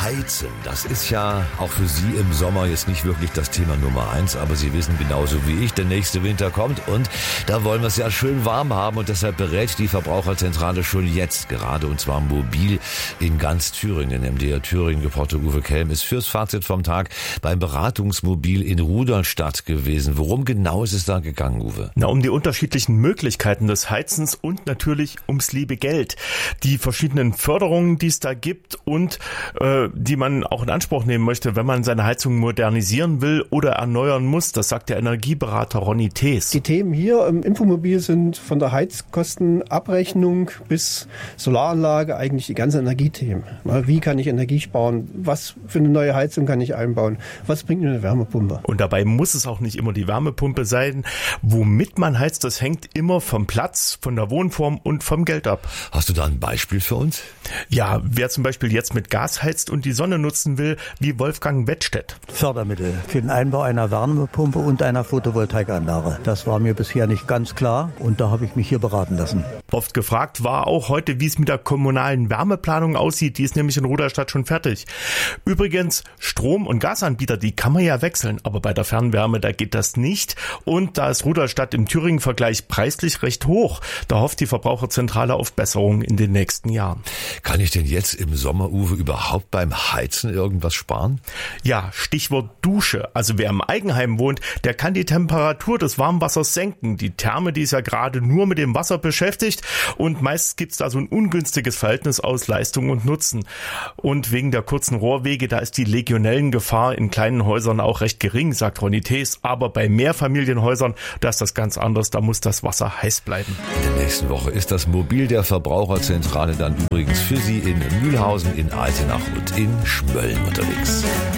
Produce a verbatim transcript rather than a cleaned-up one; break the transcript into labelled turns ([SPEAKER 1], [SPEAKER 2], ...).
[SPEAKER 1] Heizen, das ist ja auch für Sie im Sommer jetzt nicht wirklich das Thema Nummer eins, aber Sie wissen genauso wie ich, der nächste Winter kommt und da wollen wir es ja schön warm haben und deshalb berät die Verbraucherzentrale schon jetzt gerade und zwar mobil in ganz Thüringen. M D R Thüringen-Reporter Uwe Kelm ist fürs Fazit vom Tag beim Beratungsmobil in Rudolstadt gewesen. Worum genau ist es da gegangen, Uwe?
[SPEAKER 2] Na, um die unterschiedlichen Möglichkeiten des Heizens und natürlich ums liebe Geld. Die verschiedenen Förderungen, die es da gibt und äh, die man auch in Anspruch nehmen möchte, wenn man seine Heizung modernisieren will oder erneuern muss. Das sagt der Energieberater Ronny Thees.
[SPEAKER 3] Die Themen hier im Infomobil sind von der Heizkostenabrechnung bis Solaranlage eigentlich die ganzen Energiethemen. Wie kann ich Energie sparen? Was für eine neue Heizung kann ich einbauen? Was bringt mir eine Wärmepumpe?
[SPEAKER 2] Und dabei muss es auch nicht immer die Wärmepumpe sein. Womit man heizt, das hängt immer vom Platz, von der Wohnform und vom Geld ab.
[SPEAKER 1] Hast du da ein Beispiel für uns?
[SPEAKER 2] Ja, wer zum Beispiel jetzt mit Gas heizt und die Sonne nutzen will, wie Wolfgang Wettstedt.
[SPEAKER 4] Fördermittel für den Einbau einer Wärmepumpe und einer Photovoltaikanlage. Das war mir bisher nicht ganz klar und da habe ich mich hier beraten lassen.
[SPEAKER 2] Oft gefragt war auch heute, wie es mit der kommunalen Wärmeplanung aussieht. Die ist nämlich in Rudolstadt schon fertig. Übrigens, Strom- und Gasanbieter, die kann man ja wechseln, aber bei der Fernwärme, da geht das nicht. Und da ist Rudolstadt im Thüringen-Vergleich preislich recht hoch. Da hofft die Verbraucherzentrale auf Besserungen in den nächsten Jahren.
[SPEAKER 1] Kann ich denn jetzt im Sommer, Uwe, überhaupt beim Heizen irgendwas sparen?
[SPEAKER 2] Ja, Stichwort Dusche. Also wer im Eigenheim wohnt, der kann die Temperatur des Warmwassers senken. Die Therme, die ist ja gerade nur mit dem Wasser beschäftigt und meist gibt es da so ein ungünstiges Verhältnis aus Leistung und Nutzen. Und wegen der kurzen Rohrwege, da ist die Legionellengefahr in kleinen Häusern auch recht gering, sagt Ronny Thees. Aber bei Mehrfamilienhäusern, da ist das ganz anders, da muss das Wasser heiß bleiben.
[SPEAKER 1] In der nächsten Woche ist das Mobil der Verbraucherzentrale dann übrigens für Sie in Mühlhausen, in Altenach und in Schmölln unterwegs.